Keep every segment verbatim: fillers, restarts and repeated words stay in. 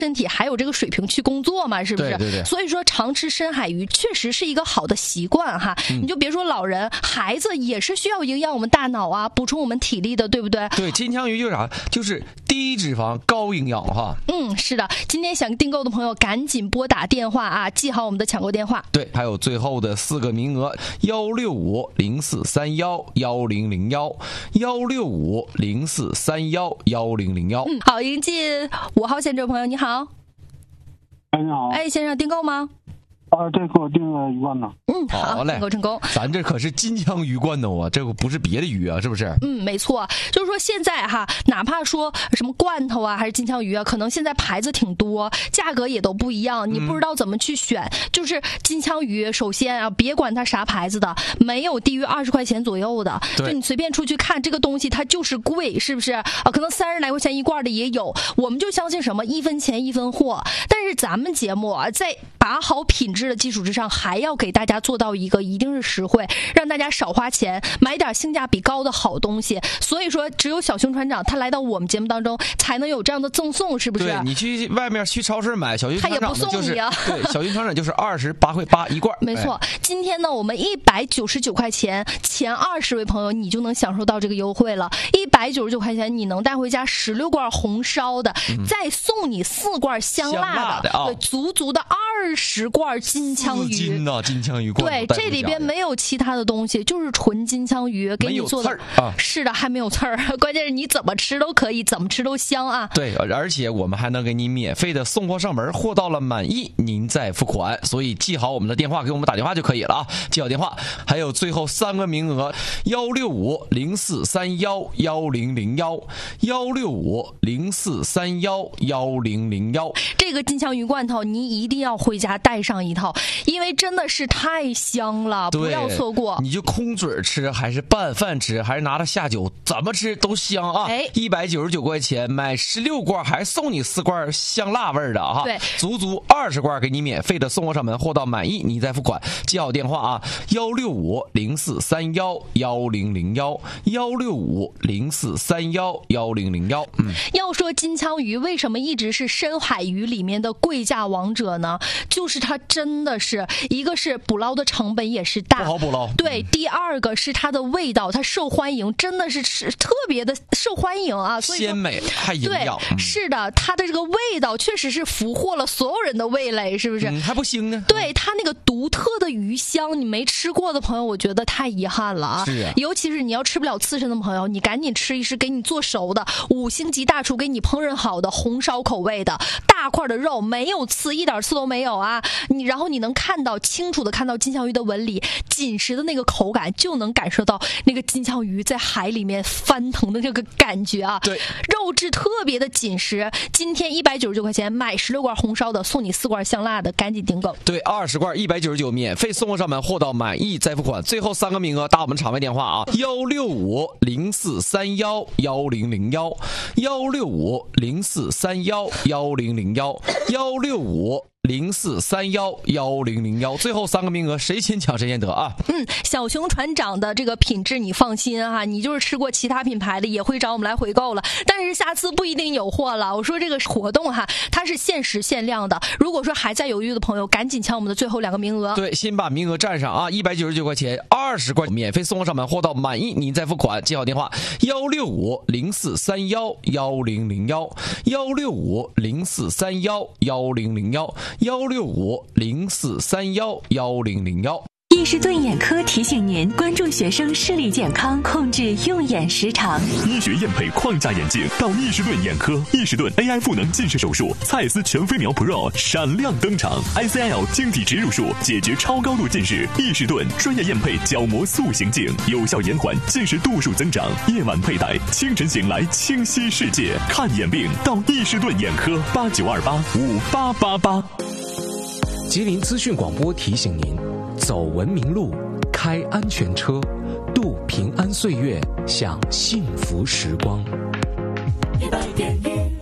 身体还有这个水平去工作嘛，是不是？ 对对对。 所以说常吃深海鱼确实是一个好的习惯哈、嗯。你就别说老人，孩子也是需要营养我们大脑啊，补充我们体力的，对不对？ 对，金枪鱼就是啥？就是低脂肪高营养哈。 嗯，是的。今天想订购的朋友赶紧拨打电话啊，记好我们的抢购电话。 对，还有最后的四个名额：幺六五零四三幺幺零零幺，幺六五零四三幺幺零零幺。 嗯，好，迎进五号线这位朋友，你好。 哎，你好。 哎，先生订购吗？ 啊，对，给我订了一罐呢。 嗯，好嘞，订购成功。 咱这可是金枪鱼罐头啊，这个不是别的鱼啊，是不是？ 嗯，没错，就是说现在哈，哪怕说什么罐头啊，还是金枪鱼啊，可能现在牌子挺多，价格也都不一样，你不知道怎么去选。嗯、就是金枪鱼，首先啊，别管它啥牌子的，没有低于二十块钱左右的。就你随便出去看这个东西，它就是贵，是不是啊？可能三十来块钱一罐的也有。我们就相信什么一分钱一分货，但是咱们节目啊，在把好品质的基础之上，还要给大家做到一个一定是实惠，让大家少花钱，买点性价比高的好东西。所以说，只有小熊船长他来到我们节目当中，才能有这样的赠送，是不是？ 对，你去外面去超市买，小熊船长就是、 他也不送你啊。 对，小熊船长就是二十八块八一罐。 没错，哎、今天呢，我们一百九十九块钱，前二十位朋友你就能享受到这个优惠了。一百九十九块钱，你能带回家十六罐红烧的，嗯、再送你四罐香辣的， 香辣的啊、 对，足足的二十罐金枪鱼。 金呐、啊，金枪鱼罐。 对，这里边没有其他的东西，就是纯金枪鱼，给你做的。 没有刺儿啊。 是的，还没有刺儿，关键是你怎么吃都可以，怎么吃都香啊。 对，而且我们还能给你免费的送货上门，货到了满意您再付款。所以记好我们的电话，给我们打电话就可以了啊。记好电话，还有最后三个名额：幺六五零四三幺幺零零幺，幺六五零四三幺幺零零幺。 这个金枪鱼罐头你一定要回家带上一套，因为真的是太香了，不要错过。 你就空嘴吃，还是拌饭吃，还是拿它下酒，怎么吃都香啊！ 哎， 一百九十九块钱买十六罐，还送你四罐香辣味的啊！ 对， 足足二十罐给你免费的送货上门，货到满意你再付款。记好电话啊，幺六五零四三幺幺零零幺，幺六五零四三幺幺零零幺。嗯， 要说金枪鱼为什么一直是深海鱼里面的贵价王者呢？就是它真的是一个是捕捞的成本也是大， 不好捕捞。 对，第二个是它的味道，它受欢迎，真的是是特别的受欢迎啊，所以鲜美还营养。 对，是的，它的这个味道确实是俘获了所有人的味蕾，是不是？ 嗯、还不腥呢。 对，它那个独特的鱼香，你没吃过的朋友，我觉得太遗憾了啊。 是啊， 尤其是你要吃不了刺身的朋友，你赶紧吃一吃，给你做熟的，五星级大厨给你烹饪好的红烧口味的大块的肉，没有刺，一点刺都没有啊。你然后你能看到清楚的看到金枪鱼的纹理，紧实的那个口感，就能感受到那个金枪鱼在海里面翻腾的那个感觉啊。 对， 肉质特别的紧实。今天一百九十九块钱买十六罐红烧的，送你四罐香辣的，赶紧订购。 对，二十罐一百九十九，免费送货上门，货到满意再付款。最后三个名额，打我们场外电话啊，幺六五零四三幺幺零零幺，幺六五零四三幺幺零零幺，幺六五零四三幺幺零零幺，最后三个名额，谁先抢谁先得啊！ 嗯，小熊船长的这个品质你放心啊，你就是吃过其他品牌的也会找我们来回购了，但是下次不一定有货了。我说这个活动哈，它是限时限量的，如果说还在犹豫的朋友，赶紧抢我们的最后两个名额。 对，先把名额占上啊！一百九十九块钱，二十罐免费送货上门，货到满意您再付款。记好电话：幺六五零四三幺幺零零幺，幺六五零四三幺幺零零幺。幺六五零四三幺幺零零幺。 易士顿眼科提醒您关注学生视力健康，控制用眼时长。 医学验配框架眼镜到易士顿眼科，易士顿 A I 赋能近视手术，蔡司全飞秒 Pro 闪亮登场 ，I C L 晶体植入术解决超高度近视。易士顿专业验配角膜塑形镜，有效延缓近视度数增长。夜晚佩戴，清晨醒来清晰世界。看眼病到易士顿眼科，八九二八五八八八。 吉林资讯广播提醒您：走文明路，开安全车，度平安岁月，享幸福时光。 一百点一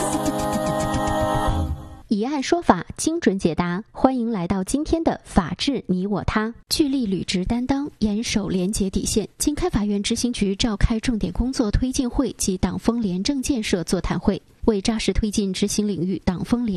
以案说法，精准解答。欢迎来到今天的法治你我他。据力履职担当，严守廉洁底线。经开法院执行局召开重点工作推进会及党风廉政建设座谈会，为扎实推进执行领域党风廉